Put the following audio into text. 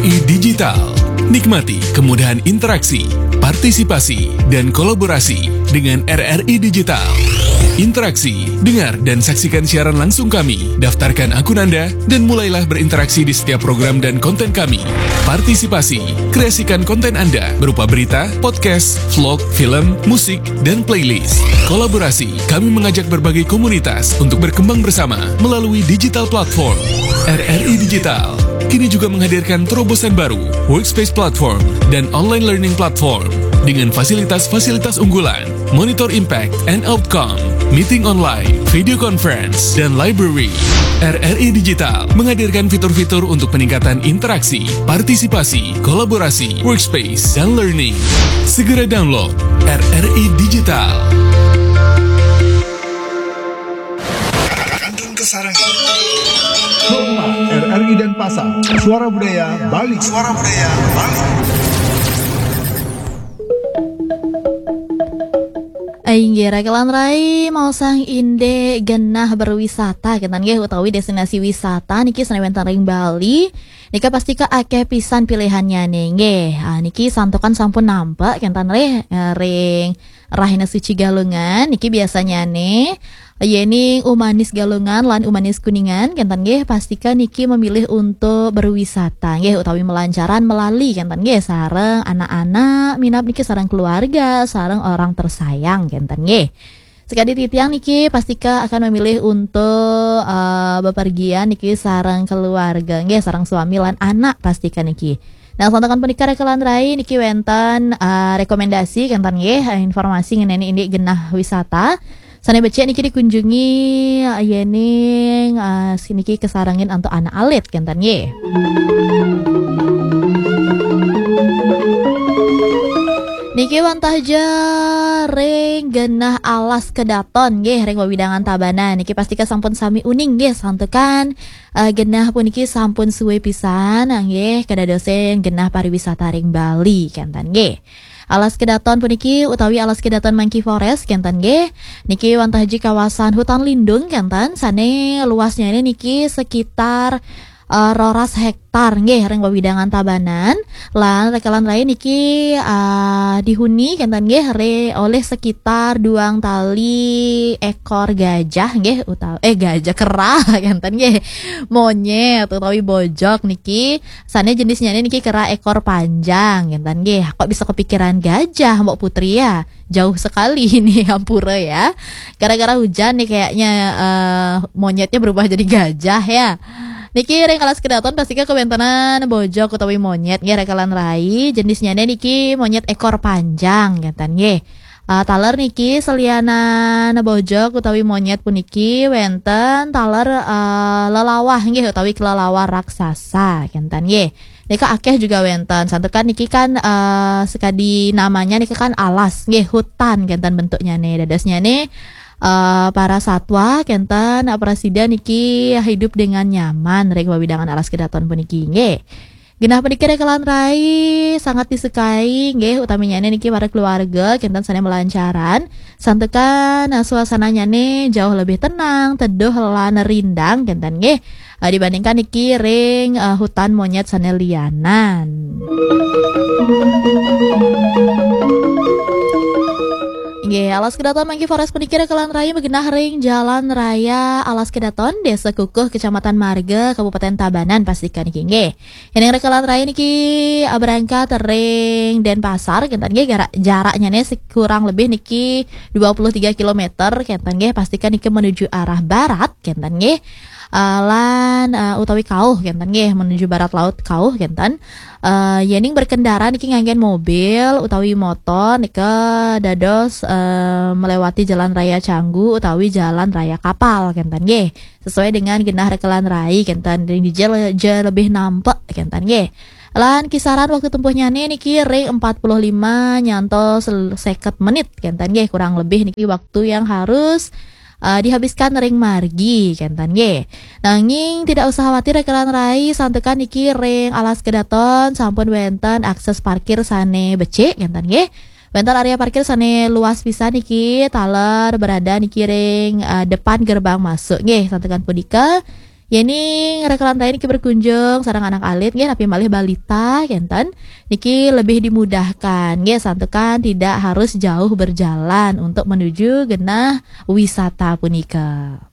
RRI Digital. Nikmati kemudahan interaksi, partisipasi, dan kolaborasi dengan RRI Digital. Interaksi, dengar dan saksikan siaran langsung kami, daftarkan akun Anda, dan mulailah berinteraksi di setiap program dan konten kami. Partisipasi, kreasikan konten Anda berupa berita, podcast, vlog, film, musik, dan playlist. Kolaborasi, kami mengajak berbagai komunitas untuk berkembang bersama melalui digital platform. RRI Digital kini juga menghadirkan terobosan baru, workspace platform, dan online learning platform dengan fasilitas-fasilitas unggulan, monitor impact and outcome, meeting online, video conference, dan library. RRI Digital menghadirkan fitur-fitur untuk peningkatan interaksi, partisipasi, kolaborasi, workspace, dan learning. Segera download RRI Digital. Kandung Kesarangan. RRI Denpasar, Suara Budaya Bali. Suara Budaya Bali. Aingge rekelan rai mau sang inde genah berwisata ketan ge utawi destinasi wisata niki sanewentan ring Bali. Nika pastika akeh pisan pilihannya nge. Niki santokan sampun nampak kentan ring Rahina Suci Galungan niki biasanya nih yening Umanis Galungan lan Umanis Kuningan kentan nggih pastika niki memilih untuk berwisata nggih utawi melancaran melali kentan nggih sareng anak-anak minap niki sareng keluarga sareng orang tersayang kentan nggih. Sekali titiang niki pastika akan memilih untuk bepergian niki sareng keluarga nggih sareng suami lan anak pastika niki. Nah, santakan punika rekelan rai niki wenten rekomendasi kentan nggih informasi ngeneni ini genah wisata. Sana becek niki dikunjungi yening niki kesarangin untuk anak alit kentan nggih. Niki wantah ring genah alas kedaton nggih ring wawidangan Tabanan niki pastika sampun sami uning nggih santekan genah puniki sampun suwe pisan nggih kedadosen genah pariwisata ring Bali kentan nggih. Alas kedaton puniki utawi alas kedaton Monkey Forest kentan nggih niki wantah kawasan hutan lindung kentan sane luasnya ini niki sekitar 12 hektar nggih ring wawidangan Tabanan lan rekelan lain niki dihuni kentan nggih oleh sekitar 2 tali ekor gajah nggih gajah kera kentan nggih monyet utawi bojok niki sane jenisnya niki kera ekor panjang kentan nggih kok bisa kepikiran gajah Mbok Putri ya jauh sekali ini hampura ya gara-gara hujan nih kayaknya monyetnya berubah jadi gajah ya. Niki ring alas kedaton pastika kewentanan bojok utawi monyet nggih rekalan rai jenisnya niki monyet ekor panjang kentan nggih. Taler niki selianan bojok utawi monyet puniki wenten taler lelawah nggih utawi kelelawar raksasa kentan nggih. Nika akeh juga wenten santekan niki kan sekadi namanya niki kan alas nggih hutan kentan bentuknya nih dadasnya nih para satwa kentan presida niki hidup dengan nyaman ring wawidangan alas kedaton puniki nggih. Genah puniki rekelan rai sangat disukai nggih utamanya niki para keluarga kentan sane melancaran santekan suasananya nih jauh lebih tenang teduh lan rindang kentan nggih dibandingkan niki ring hutan monyet sane lianan. Nggih, alas kedaton Monkey Forest puniki rekelan raya begenah ring Jalan Raya Alas Kedaton Desa Kukuh Kecamatan Marga Kabupaten Tabanan pastikan niki nggih. Yang rekelan raya niki berangkat ring Denpasar kentan nggih jaraknya nih kurang lebih niki 23 km kentan nggih pastikan niki menuju arah barat kentan nggih. Lan utawi kauh kentan nggih menuju barat laut kauh kentan yening berkendara niki nganggen mobil utawi motor nika dados melewati jalan raya Canggu utawi jalan raya kapal kentan nggih sesuai dengan genah rekelan rai kentan di lebih nampak kentan nggih. Lan kisaran waktu tempuhnya niki ring 45 nyantos 50 menit kentan nggih kurang lebih niki waktu yang harus dihabiskan ring margi kentan nggih. Nanging tidak usah khawatir rekelan rai santekan niki ring alas kedaton sampun wenten akses parkir sane becik kentan nggih. Wenten area parkir sane luas pisan niki taler berada niki ring depan gerbang masuk nggih santekan punika Yani ngerek lantai niki berkunjung sareng anak alit nggih tapi malih balita kenten niki lebih dimudahkan nggih santukan tidak harus jauh berjalan untuk menuju genah wisata punika.